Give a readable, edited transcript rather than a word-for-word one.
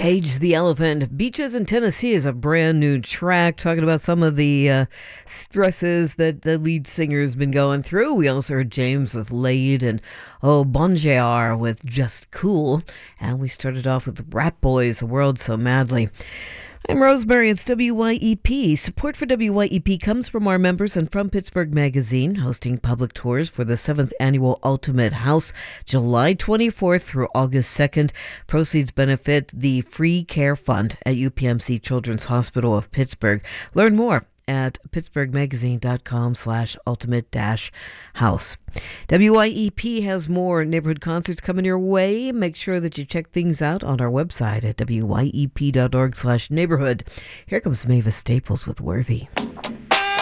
Cage the Elephant. Beaches in Tennessee is a brand new track talking about some of the stresses that the lead singer's been going through. We also heard James with Laid and Bon Jar with Just Cool. And we started off with Rat Boys, The World So Madly. I'm Rosemary. It's WYEP. Support for WYEP comes from our members and from Pittsburgh Magazine, hosting public tours for the 7th Annual Ultimate House, July 24th through August 2nd. Proceeds benefit the Free Care Fund at UPMC Children's Hospital of Pittsburgh. Learn more at pittsburghmagazine.com/ultimate-house. WYEP has more neighborhood concerts coming your way. Make sure that you check things out on our website at wyep.org/neighborhood. Here comes Mavis Staples with Worthy.